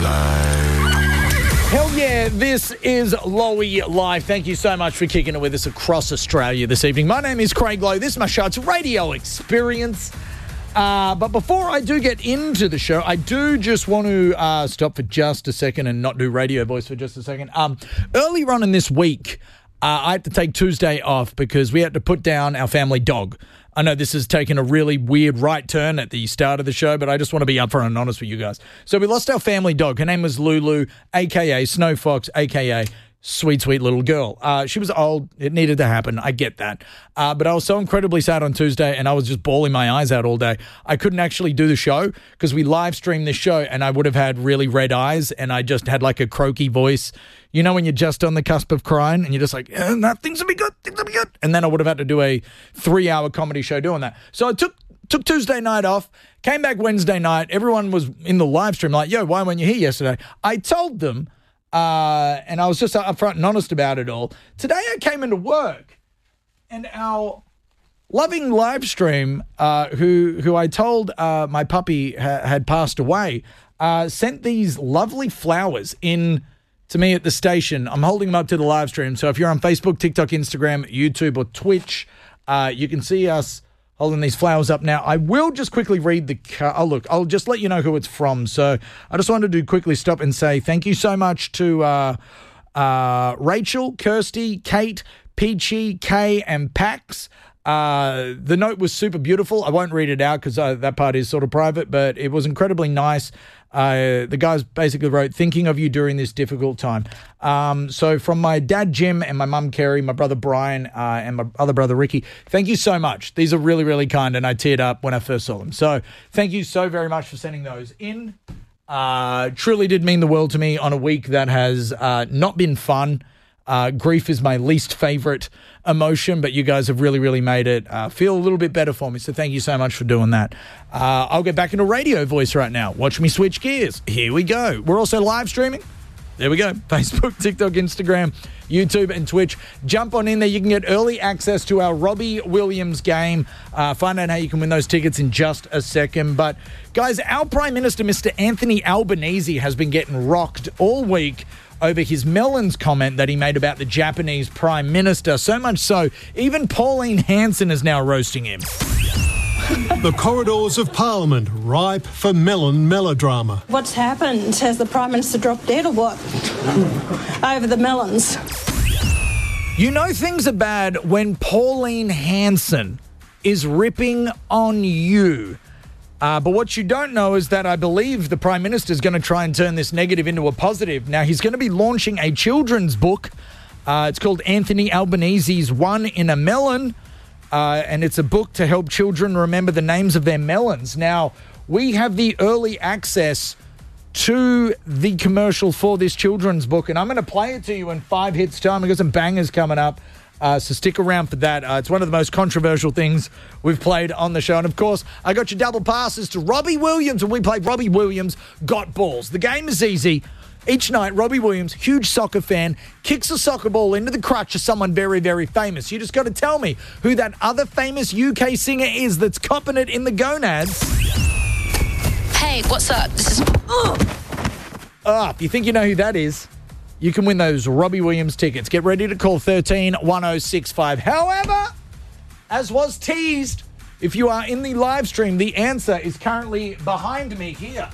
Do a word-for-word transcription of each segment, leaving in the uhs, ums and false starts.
Hell yeah, this is Lowy Live. Thank you so much for kicking it with us across Australia this evening. My name is Craig Lowe. This is my show. It's Radio Experience. Uh, but before I do get into the show, I do just want to uh, stop for just a second and not do radio voice for just a second. Um, earlier on in this week, uh, I had to take Tuesday off because we had to put down our family dog. I know this has taken a really weird right turn at the start of the show, but I just want to be upfront and honest with you guys. So we lost our family dog. Her name was Lulu, a k a. Snow Fox, a k a sweet, sweet little girl. Uh, she was old. It needed to happen. I get that. Uh, but I was so incredibly sad on Tuesday, and I was just bawling my eyes out all day. I couldn't actually do the show because we live streamed this show, and I would have had really red eyes, and I just had like a croaky voice. You know when you're just on the cusp of crying, and you're just like, eh, nah, things will be good, things will be good. And then I would have had to do a three-hour comedy show doing that. So I took took Tuesday night off, came back Wednesday night. Everyone was in the live stream like, yo, why weren't you here yesterday? I told them, Uh, and I was just upfront and honest about it all. Today I came into work, and our loving live stream, uh, who who I told uh, my puppy ha- had passed away, uh, sent these lovely flowers in to me at the station. I'm holding them up to the live stream. So if you're on Facebook, TikTok, Instagram, YouTube, or Twitch, uh, you can see us holding these flowers up now. I will just quickly read the... Car- oh, look, I'll just let you know who it's from. So I just wanted to quickly stop and say thank you so much to uh, uh, Rachel, Kirsty, Kate, Peachy, Kay, and Pax. Uh, the note was super beautiful. I won't read it out because uh, that part is sort of private, but it was incredibly nice. Uh, the guys basically wrote, thinking of you during this difficult time. Um, so from my dad, Jim, and my mum, Kerry, my brother, Brian, uh, and my other brother, Ricky, thank you so much. These are really, really kind, and I teared up when I first saw them. So thank you so very much for sending those in. Uh, truly did mean the world to me on a week that has uh, not been fun. Uh, grief is my least favorite emotion, but you guys have really, really made it uh, feel a little bit better for me. So thank you so much for doing that. Uh, I'll get back into radio voice right now. Watch me switch gears. Here we go. We're also live streaming. There we go. Facebook, TikTok, Instagram, YouTube, and Twitch. Jump on in there. You can get early access to our Robbie Williams game. Uh, find out how you can win those tickets in just a second. But, guys, our Prime Minister, Mister Anthony Albanese, has been getting rocked all week over his melons comment that he made about the Japanese Prime Minister. So much so, even Pauline Hanson is now roasting him. The corridors of Parliament ripe for melon melodrama. What's happened? Has the Prime Minister dropped dead or what? Over the melons. You know things are bad when Pauline Hanson is ripping on you. Uh, but what you don't know is that I believe the Prime Minister is going to try and turn this negative into a positive. Now, he's going to be launching a children's book. Uh, it's called Anthony Albanese's One in a Melon. Uh, and it's a book to help children remember the names of their melons. Now, we have the early access to the commercial for this children's book, and I'm going to play it to you in five hits time. We've got some bangers coming up, uh, so stick around for that. Uh, it's one of the most controversial things we've played on the show. And, of course, I got your double passes to Robbie Williams when we played Robbie Williams Got Balls. The game is easy. Each night, Robbie Williams, huge soccer fan, kicks a soccer ball into the crutch of someone very, very famous. You just got to tell me who that other famous U K singer is that's copping it in the gonads. Hey, what's up? This is... Ah, if you think you know who that is, you can win those Robbie Williams tickets. Get ready to call thirteen one oh six five. However, as was teased, if you are in the live stream, the answer is currently behind me here.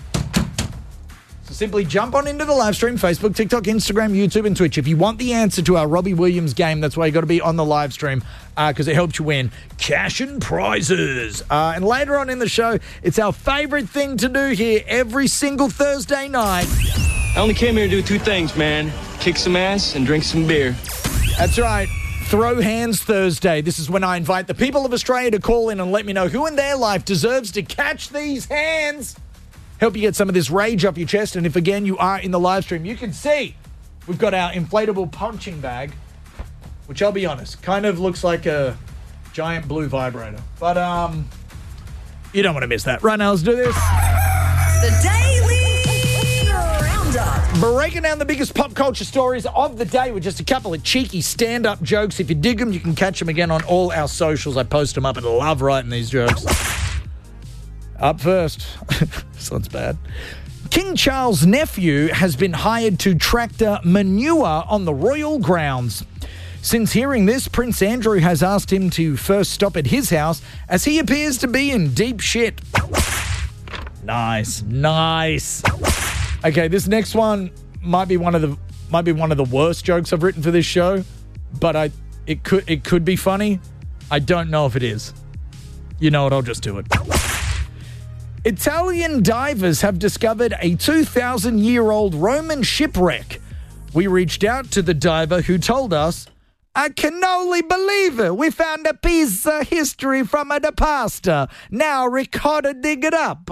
So simply jump on into the live stream, Facebook, TikTok, Instagram, YouTube, and Twitch. If you want the answer to our Robbie Williams game, that's why you got to be on the live stream because uh, it helps you win cash and prizes. Uh, and later on in the show, it's our favorite thing to do here every single Thursday night. I only came here to do two things, man. Kick some ass and drink some beer. That's right. Throw Hands Thursday. This is when I invite the people of Australia to call in and let me know who in their life deserves to catch these hands. Help you get some of this rage off your chest. And if, again, you are in the live stream, you can see we've got our inflatable punching bag, which I'll be honest, kind of looks like a giant blue vibrator. But um, you don't want to miss that. Right now, let's do this. The Daily Roundup. Breaking down the biggest pop culture stories of the day with just a couple of cheeky stand-up jokes. If you dig them, you can catch them again on all our socials. I post them up and love writing these jokes. Up first. Sounds bad. King Charles' nephew has been hired to tractor manure on the royal grounds. Since hearing this, Prince Andrew has asked him to first stop at his house as he appears to be in deep shit. Nice, nice. Okay, this next one might be one of the might be one of the worst jokes I've written for this show, but I it could it could be funny. I don't know if it is. You know what? I'll just do it. Italian divers have discovered a two thousand year old Roman shipwreck. We reached out to the diver who told us, "I can only believe it. We found a piece of history from the past. Now record and dig it up."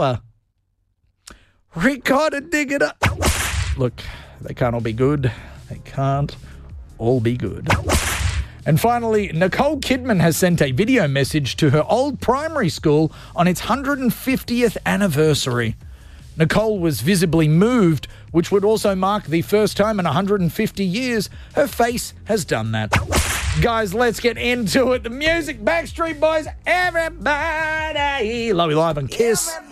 Record and dig it up. Look, they can't all be good. They can't all be good. And finally, Nicole Kidman has sent a video message to her old primary school on its one hundred fiftieth anniversary. Nicole was visibly moved, which would also mark the first time in one hundred fifty years her face has done that. Guys, let's get into it. The music, Backstreet Boys, everybody. Lowy Live and Kiss.